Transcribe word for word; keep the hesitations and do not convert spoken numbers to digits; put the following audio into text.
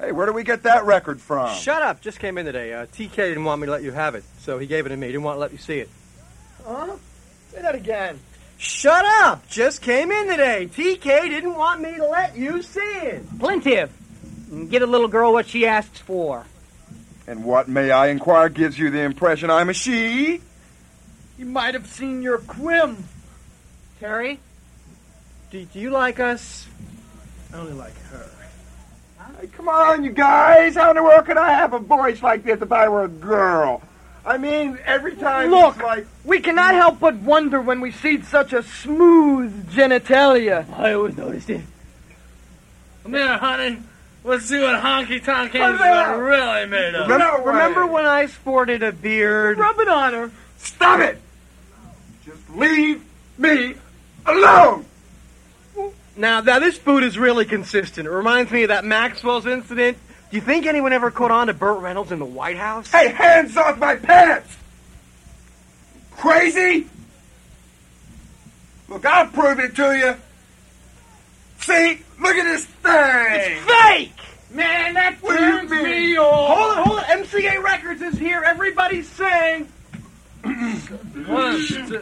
Hey, where do we get that record from? Shut up. Just came in today. Uh, T K didn't want me to let you have it, so he gave it to me. He didn't want to let you see it. Huh? Say that again. Shut up. Just came in today. T K didn't want me to let you see it. Plenty. Get a little girl what she asks for. And what, may I inquire, gives you the impression I'm a she? You might have seen your quim. Terry? Do, do you like us? I only like her. Hey, come on, you guys. How in the world could I have a voice like this if I were a girl? I mean, every time Look, it's like... we cannot help but wonder when we see such a smooth genitalia. I always noticed it. Come here, honey. Let's see what honky-tonk hands Come here. are really made of. Remember, No way. remember when I sported a beard? Rub it on her. Stop it! Just leave me alone! Now, now this food is really consistent. It reminds me of that Maxwell's incident. Do you think anyone ever caught on to Burt Reynolds in the White House? Hey, hands off my pants! Crazy? Look, I'll prove it to you. See? Look at this thing! Fake! Man, that What do you turns mean? me off. Hold it, hold it. M C A Records is here. Everybody sing. One, two,